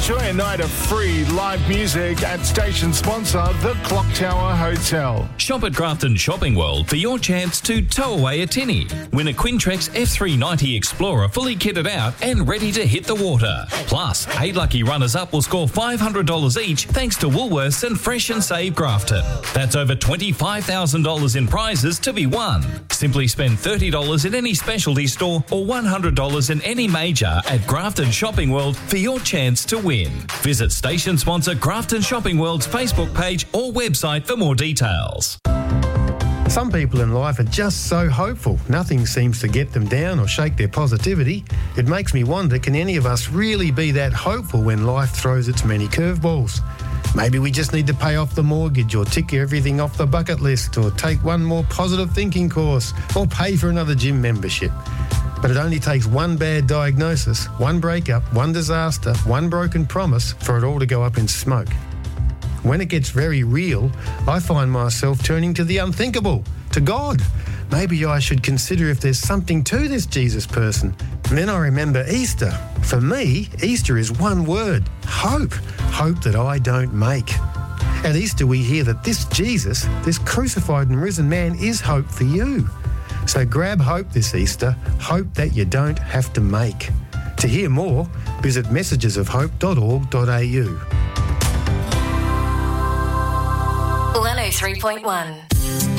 Enjoy a night of free live music at station sponsor, the Clock Tower Hotel. Shop at Grafton Shopping World for your chance to tow away a tinny. Win a Quintrex F390 Explorer fully kitted out and ready to hit the water. Plus, 8 lucky runners-up will score $500 each thanks to Woolworths and Fresh and Save Grafton. That's over $25,000 in prizes to be won. Simply spend $30 in any specialty store or $100 in any major at Grafton Shopping World for your chance to win. Visit station sponsor Grafton Shopping World's Facebook page or website for more details. Some people in life are just so hopeful. Nothing seems to get them down or shake their positivity. It makes me wonder, can any of us really be that hopeful when life throws its many curveballs? Maybe we just need to pay off the mortgage or tick everything off the bucket list or take one more positive thinking course or pay for another gym membership. But it only takes one bad diagnosis, one breakup, one disaster, one broken promise for it all to go up in smoke. When it gets very real, I find myself turning to the unthinkable, to God. Maybe I should consider if there's something to this Jesus person. And then I remember Easter. For me, Easter is one word, hope. Hope that I don't make. At Easter, we hear that this Jesus, this crucified and risen man, is hope for you. So grab hope this Easter, hope that you don't have to make. To hear more, visit messagesofhope.org.au. 103.1